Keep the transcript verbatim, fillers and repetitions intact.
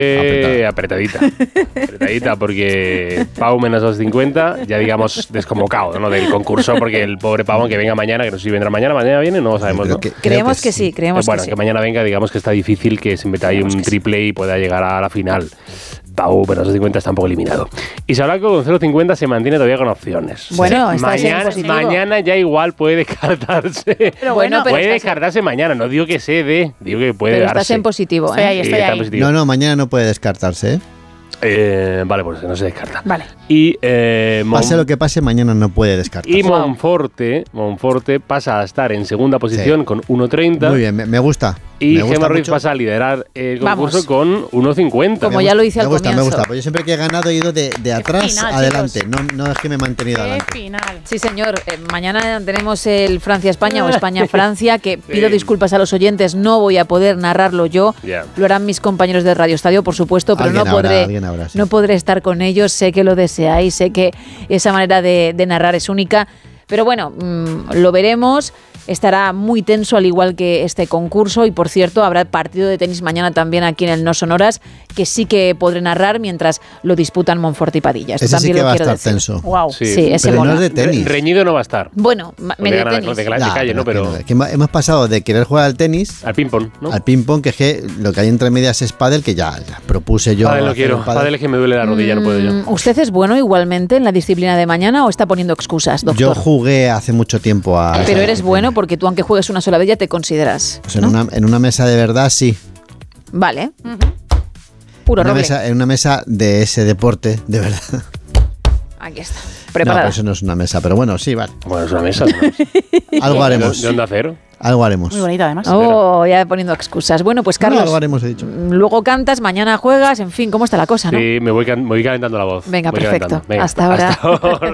Eh, apretadita. Apretadita porque Pau menos dos cincuenta, ya digamos desconvocado, ¿no? Del concurso, porque el pobre Pau, que venga mañana, que no sé si vendrá mañana, mañana viene, no lo sabemos, ¿no? Que, creo creemos que, que sí, sí. creemos Bueno, que que sí. mañana venga, digamos que está difícil que se meta ahí un triple y pueda llegar a la final. Pau menos dos cincuenta está un poco eliminado. Y Sablaco con cero cincuenta se mantiene todavía con opciones. Bueno, Sí. está mañana, positivo. mañana ya igual puede descartarse. Pero bueno, pero puede estás- descartarse mañana, no digo que se dé, digo que puede Pero darse. estás en positivo, Estoy ¿eh? ahí, Sí, estoy está ahí. positivo. No, no, mañana no puede descartarse, ¿eh? Eh, vale, pues no se descarta. Vale. Y, eh, Mon- Pase lo que pase, mañana no puede descartarse. y Monforte, Monforte pasa a estar en segunda posición Sí. con uno treinta. Muy bien, me, me gusta. Y me gusta Gemma Ruiz mucho. pasa a liderar el Vamos. concurso con uno cincuenta. Como Me ya gusta, lo hice al me gusta, comienzo. Me gusta, porque yo siempre que he ganado he ido de, de atrás final, adelante. No, no es que me he mantenido ¡Qué adelante. final! Sí, señor. Eh, mañana tenemos el Francia-España o España-Francia, que pido Sí. disculpas a los oyentes, no voy a poder narrarlo yo. Ya. Lo harán mis compañeros de Radio Estadio, por supuesto, pero no Alguien habrá, podré, alguien habrá, sí. no podré estar con ellos. Sé que lo deseáis, sé que esa manera de, de narrar es única. Pero bueno, mmm, lo veremos. Estará muy tenso, al igual que este concurso. Y por cierto, habrá partido de tenis mañana también aquí en el No Sonoras, que sí que podré narrar mientras lo disputan Monforte y Padilla. Esto Ese sí también que lo va a quiero estar decir. tenso. ¡Wow! Sí. Sí, ese Pero mola. no es de tenis. Re- reñido no va a estar. Bueno, ma- De medio ganar- tenis. de, cla- de Nah, calle, ¿no? que Pero no, que hemos hemos pasado de querer jugar al tenis al ping-pong, ¿no? al ping-pong, que es que lo que hay entre medias es pádel, que ya, ya propuse yo. Pádel no hacer quiero. un pádel. Pádel es que me duele la rodilla, no puedo yo. Mm, ¿Usted es bueno igualmente en la disciplina de mañana o está poniendo excusas, doctor? Yo jugué hace mucho tiempo a... Pero eres bueno porque tú, aunque juegues una sola vez, ya te consideras. Pues en, ¿no? una, en una mesa de verdad, sí. Vale. Puro Una roble. mesa, en una mesa de ese deporte, de verdad. Aquí está. No, Preparada. pero eso no es una mesa, pero bueno, sí, vale. Bueno, es una mesa. ¿no? Algo ¿De, haremos. de onda cero? Algo haremos. Muy bonita, además. Oh, ya poniendo excusas. Bueno, pues No, Carlos, algo haremos, he dicho. luego cantas, mañana juegas, en fin, ¿cómo está la cosa, no? Sí, me voy, can- me voy calentando la voz. Venga, Voy perfecto. calentando. Venga, Hasta ahora. Hasta ahora.